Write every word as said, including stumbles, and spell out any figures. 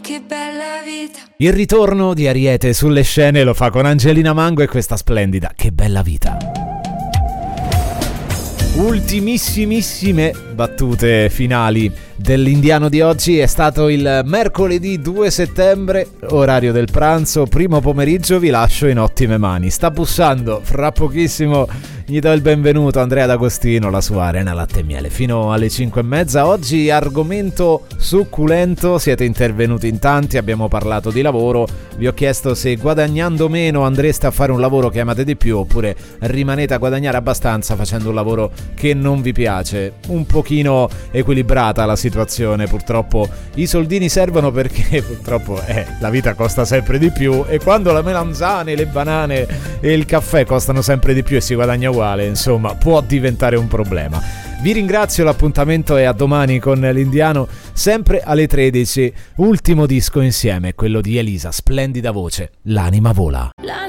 che bella vita. Il ritorno di Ariete sulle scene lo fa con Angelina Mango e questa splendida Che bella vita. Ultimissimissime battute finali dell'Indiano di oggi. È stato il mercoledì due settembre, orario del pranzo, primo pomeriggio. Vi lascio in ottime mani. Sta bussando, fra pochissimo gli do il benvenuto Andrea D'Agostino, la sua Arena Latte e Miele, fino alle cinque e mezza. Oggi argomento succulento, siete intervenuti in tanti, abbiamo parlato di lavoro, vi ho chiesto se guadagnando meno andreste a fare un lavoro che amate di più oppure rimanete a guadagnare abbastanza facendo un lavoro che non vi piace. Un pochino equilibrata la situazione, purtroppo i soldini servono perché purtroppo eh, la vita costa sempre di più e quando le melanzane, le banane e il caffè costano sempre di più e si guadagna uguale, insomma può diventare un problema. Vi ringrazio, l'appuntamento è a domani con l'Indiano, sempre alle tredici. Ultimo disco insieme, quello di Elisa, splendida voce, L'anima vola.